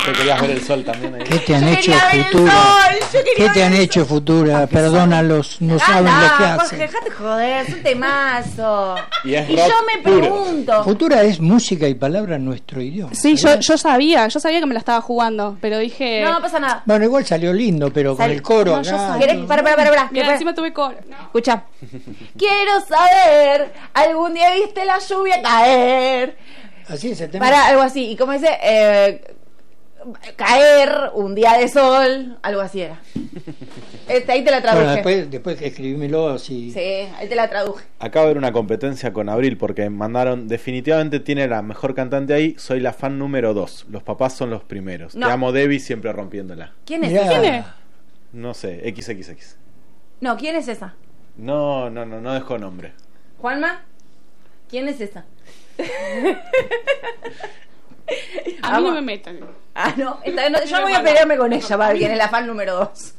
Te querías ver el sol también ahí. ¿Qué te han hecho Futura? ¿Qué te han hecho Futura? Perdónalos, no saben lo que hacen. Jorge, dejate joder, es un temazo. Y es Y rock yo me puro. pregunto. Futura es música y palabra en nuestro idioma. Sí, yo sabía que me la estaba jugando, pero dije... No pasa nada. Bueno, igual salió lindo, pero con el coro No, yo acá. sabía. ¿Querés? Para. Mira, encima tuve coro. Escucha. Quiero saber, algún día viste la lluvia caer. Así es el tema. Para algo así. Y como dice, caer, un día de sol, algo así era. Ahí te la traduje. Bueno, después que escribímelo así. Sí, ahí te la traduje. Acaba de haber una competencia con Abril porque mandaron, definitivamente tiene la mejor cantante ahí, soy la fan número 2. Los papás son los primeros. No. Te amo Debbie, siempre rompiéndola. ¿Quién es Mirá. esa? ¿Quién es? No sé, XXX. No, ¿quién es esa? No dejó nombre. ¿Juanma? ¿Quién es esa? A mí no me metan. Ah, no, yo voy a pelearme con ella para ver quién es la fan número 2.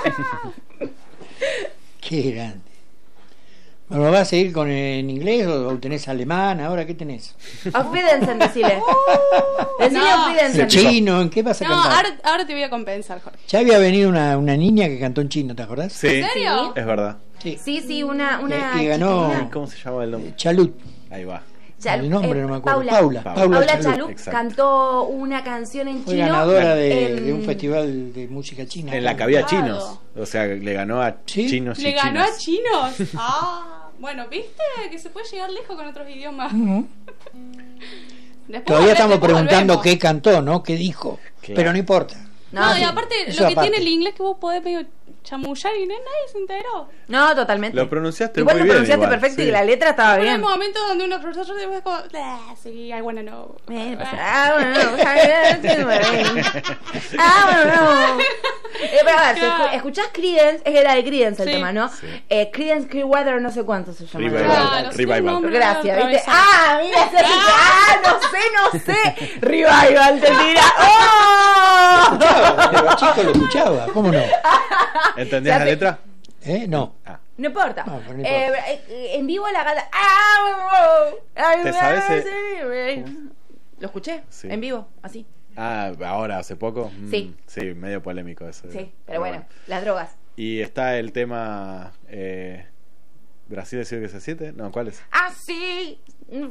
Qué grande. Bueno, ¿vas a seguir con en inglés o tenés alemán? ¿Ahora qué tenés? Auf Wiedersehen, decile. Decile No. Auf Wiedersehen. ¿Chino? ¿En qué vas a No, cantar? ahora te voy a compensar, Jorge. Ya había venido una niña que cantó en chino, ¿te acordás? Sí, ¿En serio? es verdad. Sí, una Y ganó chiquitina. ¿Cómo se llama el nombre? Chalut. Ahí va. El nombre no me acuerdo. Paula Paula Chalup exacto. cantó una canción en Fue chino. ganadora en- de un festival de música china. En la que había Claro. chinos. O sea, le ganó a ¿Sí? chinos y ¿Le ganó chinas. a chinos? Ah, bueno, ¿viste? Que se puede llegar lejos con otros idiomas. Ujú. Después Todavía estamos después preguntando volvemos. qué cantó, ¿no? ¿Qué dijo? Claro. Pero no importa. No, sí. y aparte, Eso lo que aparte. tiene el inglés que vos podés medio chamullar y nadie se enteró. No, totalmente. Lo pronunciaste Igual muy lo bien. pronunciaste igual, perfecto sí. y la letra estaba Pero hay bien. momentos donde unos profesores después como, sí, I wanna know. Pero a ver, si escuchás Creedence, es la de Creedence el Sí. tema, ¿no? Sí. Creedence Clearwater, no sé cuánto se llama. Revival. Claro, sí, Revival. un nombre Gracias, ¿viste? atravesado. Ah, mira, ese no sé. Revival, te tira. ¡Oh! Pero chico lo escuchaba, ¿cómo no? ¿Entendías la letra? No. Ah. No importa. No, pero no importa. En vivo la gata. ¿Te sabes Lo escuché Sí. en vivo, así. Ah, ahora, hace poco. Sí. Sí, medio polémico eso. Sí, pero bueno, las drogas. Y está el tema Brasil decir que se siente. No, ¿cuál es? Así.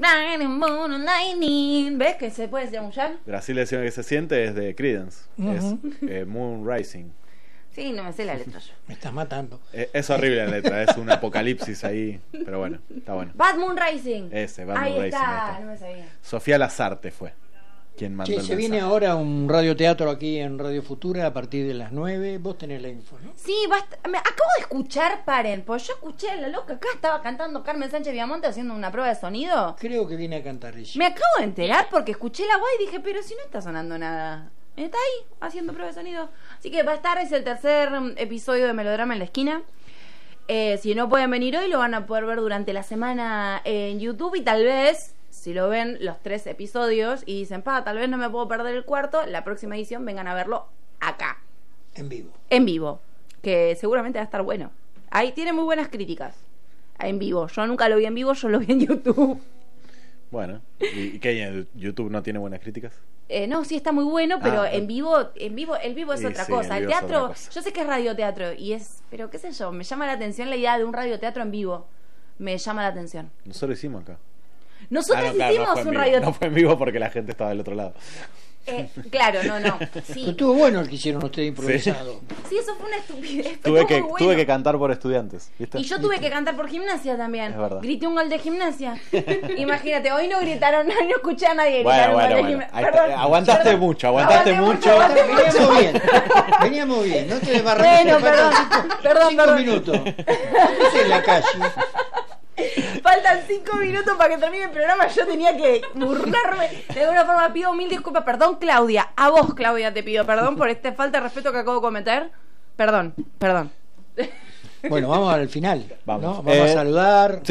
¿Ves que se puede chamullar? Brasil decir que se siente es de Creedence. Ujú. Es Moon Rising. Sí, no me sé la letra yo. Me estás matando. Es horrible la letra, es un apocalipsis ahí. Pero bueno, está bueno. Bad Moon Rising. Ese, Bad Ahí Moon está, Rising, ahí está. no me sabía. Sofía Lazarte fue quien mandó Che, el se viene mensaje. ahora un radioteatro aquí en Radio Futura a partir de las 9. Vos tenés la info, ¿no? Sí, me acabo de escuchar, paren, pues yo escuché a la loca acá, estaba cantando Carmen Sánchez Viamonte haciendo una prueba de sonido. Creo que viene a cantar ella. Me acabo de enterar porque escuché la voz y dije, pero si no está sonando nada. Está ahí, haciendo prueba de sonido. Así que va a estar, es el tercer episodio de Melodrama en la Esquina. Si no pueden venir hoy, lo van a poder ver durante la semana en YouTube y tal vez, si lo ven los 3 episodios y dicen, tal vez no me puedo perder el cuarto, la próxima edición vengan a verlo acá, En vivo. en vivo, que seguramente va a estar bueno. Ahí tiene muy buenas críticas. En vivo, yo nunca lo vi en vivo, yo lo vi en YouTube. Bueno, ¿y qué? ¿El YouTube no tiene buenas críticas? No, sí está muy bueno, pero Ah, el vivo es Sí, otra sí, cosa. el El vivo es teatro, otra cosa. yo sé que es radioteatro y pero qué sé yo, me llama la atención la idea de un radioteatro en vivo. Me llama la atención. Nosotros hicimos acá. Nosotros Ah, no, claro, hicimos no fue en un vivo. radioteatro. No fue en vivo porque la gente estaba del otro lado. Claro, no. Pero Sí. estuvo bueno el que hicieron ustedes improvisado. Sí, eso fue una estupidez. Tuve Estuvo que, muy tuve bueno. que cantar por estudiantes, ¿viste? Y yo tuve que cantar por gimnasia también. Es verdad. Grité un gol de gimnasia. Imagínate, hoy no gritaron, hoy no escuché a nadie Bueno, gritar un gol de bueno. gimnasia. Ahí está. Aguantaste mucho, aguantaste mucho. Veníamos bien. Veníamos bien. No te desbarraste. Bueno, perdón. 5 minutos. Estás en la calle. Faltan 5 minutos para que termine el programa. Yo tenía que burlarme. De alguna forma pido mil disculpas. Perdón, Claudia. A vos, Claudia, te pido perdón por esta falta de respeto que acabo de cometer. Perdón. Bueno, vamos al final. Vamos. ¿no? Vamos a saludar. Sí.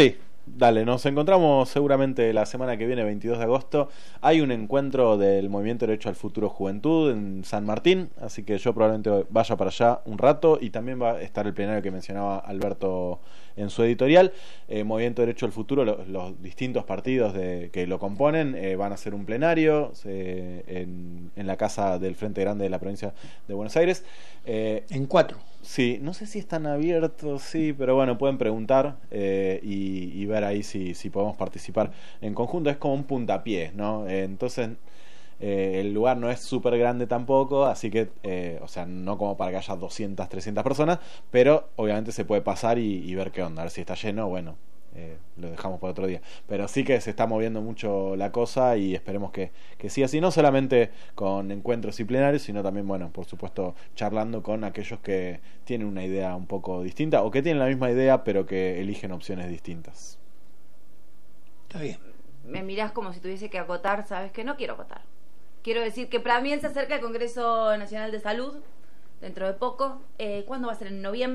Dale, nos encontramos seguramente la semana que viene, 22 de agosto. Hay un encuentro del Movimiento Derecho al Futuro Juventud en San Martín, así que yo probablemente vaya para allá un rato, y también va a estar el plenario que mencionaba Alberto en su editorial. Movimiento Derecho al Futuro, los distintos partidos que lo componen van a hacer un plenario en la casa del Frente Grande de la provincia de Buenos Aires. En 4. Sí, no sé si están abiertos, sí, pero bueno, pueden preguntar y ver ahí si podemos participar en conjunto. Es como un puntapié, ¿no? Entonces, el lugar no es súper grande tampoco, así que, o sea, no como para que haya 200, 300 personas, pero obviamente se puede pasar y ver qué onda. A ver si está lleno, bueno, lo dejamos para otro día. Pero sí que se está moviendo mucho la cosa y esperemos que siga así, no solamente con encuentros y plenarios, sino también, bueno, por supuesto, charlando con aquellos que tienen una idea un poco distinta o que tienen la misma idea pero que eligen opciones distintas. Está bien. Me mirás como si tuviese que acotar, ¿sabes? Que no quiero acotar. Quiero decir que para mí se acerca el Congreso Nacional de Salud dentro de poco. ¿Cuándo va a ser? ¿En noviembre?